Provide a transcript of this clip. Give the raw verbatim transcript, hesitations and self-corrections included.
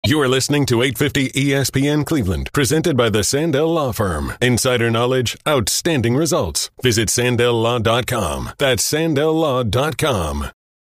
You are listening to eight fifty E S P N Cleveland, presented by the Sandell Law Firm. Insider knowledge, outstanding results. Visit sandell law dot com. That's sandell law dot com.